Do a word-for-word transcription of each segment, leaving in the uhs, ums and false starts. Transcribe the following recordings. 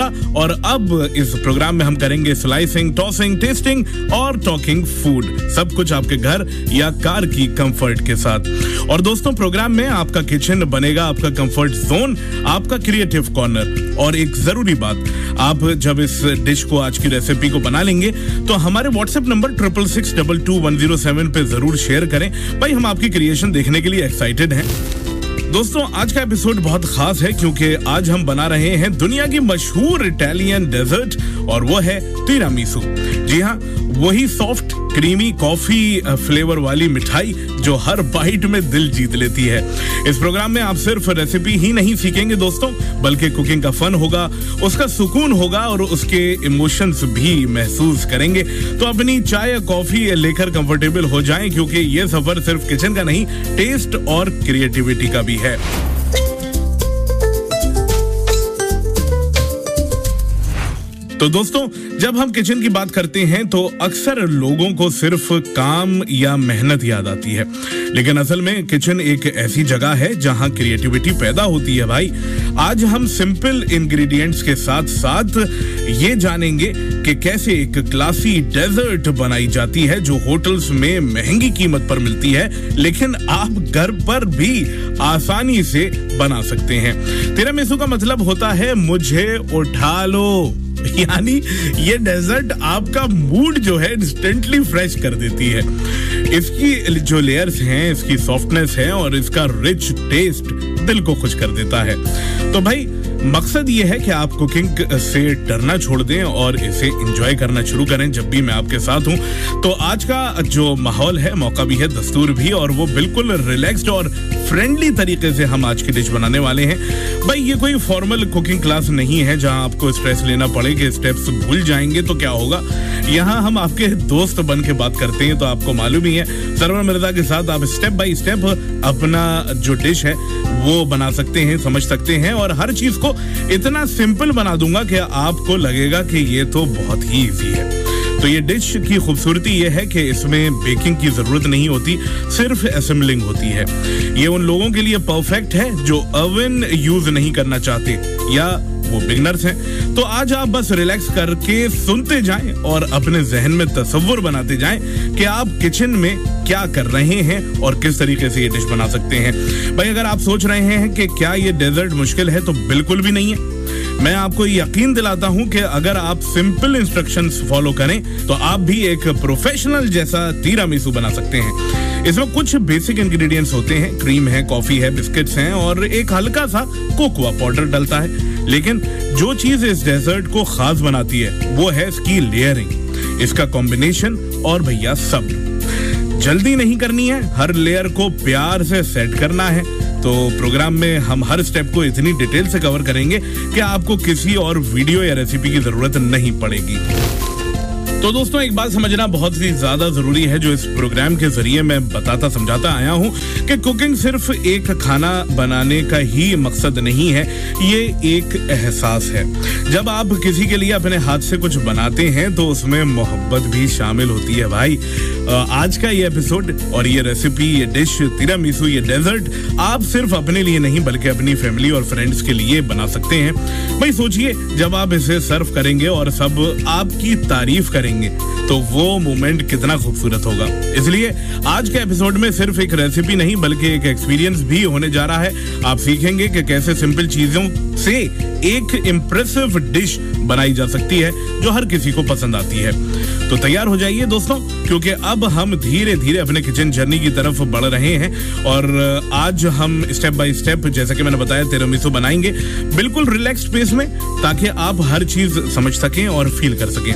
और अब इस प्रोग्राम में हम करेंगे स्लाइसिंग, टॉसिंग, टेस्टिंग और टॉकिंग फूड, सब कुछ आपके घर या कार की कंफर्ट के साथ। और दोस्तों, प्रोग्राम में आपका किचन बनेगा आपका कंफर्ट जोन, आपका क्रिएटिव कॉर्नर। और एक जरूरी बात, आप जब इस डिश को, आज की रेसिपी को बना लेंगे तो हमारे WhatsApp number triple six double two one zero seven पे जरूर शेयर करें। भाई, हम आपकी क्रिएशन देखने के लिए एक्साइटेड हैं। दोस्तों, आज का एपिसोड बहुत खास है क्योंकि आज हम बना रहे हैं दुनिया की मशहूर इटालियन डेजर्ट और वो है तिरामिसू। जी हाँ, वही सॉफ्ट क्रीमी कॉफी फ्लेवर वाली मिठाई जो हर बाइट में दिल जीत लेती है। इस प्रोग्राम में आप सिर्फ रेसिपी ही नहीं सीखेंगे दोस्तों, बल्कि कुकिंग का फन होगा, उसका सुकून होगा और उसके इमोशंस भी महसूस करेंगे। तो अपनी चाय या कॉफी लेकर कंफर्टेबल हो जाएं क्योंकि ये सफर सिर्फ किचन का नहीं, टेस्ट और क्रिएटिविटी का भी है। तो दोस्तों, जब हम किचन की बात करते हैं तो अक्सर लोगों को सिर्फ काम या मेहनत याद आती है, लेकिन असल में किचन एक ऐसी जगह है जहां क्रिएटिविटी पैदा होती है। भाई, आज हम सिंपल इंग्रेडिएंट्स के साथ साथ ये जानेंगे कि कैसे एक क्लासी डेजर्ट बनाई जाती है जो होटल्स में महंगी कीमत पर मिलती है, लेकिन आप घर पर भी आसानी से बना सकते हैं। तिरामिसू का मतलब होता है मुझे उठा लो, यानी ये डेजर्ट आपका मूड जो है इंस्टेंटली फ्रेश कर देती है। इसकी जो लेयर्स हैं, इसकी सॉफ्टनेस है और इसका रिच टेस्ट दिल को खुश कर देता है। तो भाई, मकसद ये है कि आप कुकिंग से डरना छोड़ दें और इसे एंजॉय करना शुरू करें जब भी मैं आपके साथ हूं। तो आज का जो माहौल है, मौका भी है, दस्तूर भी, और वो बिल्कुल रिलैक्स्ड और फ्रेंडली तरीके से हम आज की डिश बनाने वाले हैं। भाई, ये कोई फॉर्मल कुकिंग क्लास नहीं है जहां आपको स्ट्रेस लेना पड़े कि स्टेप्स भूल जाएंगे तो क्या होगा। यहाँ हम आपके दोस्त बन के बात करते हैं, तो आपको मालूम ही है, सरवर मिर्जा के साथ आप स्टेप बाय स्टेप अपना जो डिश है वो बना सकते हैं, समझ सकते हैं, और हर चीज को इतना सिंपल बना दूंगा कि आपको लगेगा कि ये तो बहुत ही इजी है। तो ये डिश की खूबसूरती ये है कि इसमें बेकिंग की जरूरत नहीं होती, सिर्फ असेंबलिंग होती है। ये उन लोगों के लिए परफेक्ट है जो ओवन यूज नहीं करना चाहते या वो बिगनर्स हैं। तो आज आप बस रिलैक्स करके सुनते जाएं और अपने जहन में तस्वीर बनाते जाएं कि आप किचन में क्या कर रहे हैं और किस तरीके से ये डिश बना सकते हैं। भाई, अगर आप सोच रहे हैं कि क्या ये डेजर्ट मुश्किल है, तो बिल्कुल भी नहीं है। मैं आपको यकीन दिलाता हूं कि अगर आप सिंपल इंस्ट्रक्शंस फॉलो करें तो आप भी एक प्रोफेशनल जैसा तिरामिसू बना सकते हैं। इसमें कुछ बेसिक इंग्रेडिएंट्स होते हैं, क्रीम है, कॉफी है, बिस्किट्स हैं और एक हल्का सा कोकोआ पाउडर डलता है। लेकिन जो चीज इस डेजर्ट को खास बनाती है वो है इसकी लेयरिंग, इसका कॉम्बिनेशन और भैया सब्र। जल्दी नहीं करनी है, हर लेयर को प्यार से सेट करना है। तो प्रोग्राम में हम हर स्टेप को इतनी डिटेल से कवर करेंगे कि आपको किसी और वीडियो या रेसिपी की जरूरत नहीं पड़ेगी। तो दोस्तों, एक बात समझना बहुत ही ज्यादा जरूरी है जो इस प्रोग्राम के जरिए मैं बताता समझाता आया हूं कि कुकिंग सिर्फ एक खाना बनाने का ही मकसद नहीं है, ये एक एहसास है। जब आप किसी के लिए अपने हाथ से कुछ बनाते हैं तो उसमें मोहब्बत भी शामिल होती है। भाई, आज का ये एपिसोड और ये रेसिपी, ये डिश तिरामिसू, ये डेजर्ट आप सिर्फ अपने लिए नहीं बल्कि अपनी फैमिली और फ्रेंड्स के लिए बना सकते हैं। भाई, सोचिए, जब आप इसे सर्व करेंगे और सब आपकी तारीफ करेंगे तो वो मोमेंट कितना खूबसूरत होगा। इसलिए आज के एपिसोड में सिर्फ एक रेसिपी नहीं बल्कि एक एक्सपीरियंस भी होने जा रहा है। आप सीखेंगे कि कैसे सिंपल चीजों से एक इम्प्रेसिव डिश बनाई जा सकती है जो हर किसी को पसंद आती है। तो तैयार हो जाइए दोस्तों, क्योंकि अब हम धीरे धीरे अपने किचन जर्नी की तरफ बढ़ रहे हैं और आज हम स्टेप बाय स्टेप, जैसा कि मैंने बताया, तिरामिसू बनाएंगे बिल्कुल रिलैक्स पेस में, ताकि आप हर चीज समझ सकें और फील कर सकें।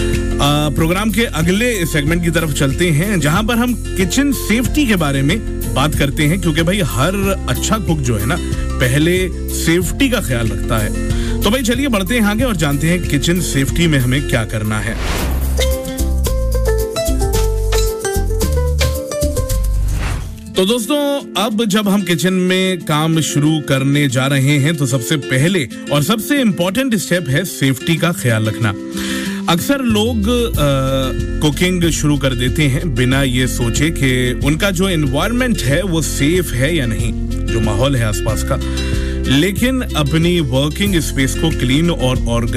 आ, प्रोग्राम के अगले सेगमेंट की तरफ चलते हैं जहां पर हम किचन सेफ्टी के बारे में बात करते हैं, क्योंकि भाई हर अच्छा कुक जो है ना, पहले सेफ्टी का ख्याल रखता है। तो भाई चलिए बढ़ते हैं आगे और जानते हैं किचन सेफ्टी में हमें क्या करना है। तो दोस्तों, अब जब हम किचन में काम शुरू करने जा रहे हैं तो सबसे पहले और सबसे इम्पोर्टेंट स्टेप है सेफ्टी का ख्याल रखना। अक्सर लोग कुकिंग शुरू कर देते हैं बिना ये सोचे कि उनका जो एनवायरनमेंट है वो सेफ है या नहीं, जो माहौल है आसपास का। लेकिन अपनी वर्किंग स्पेस को क्लीन और ऑर्गेनाइज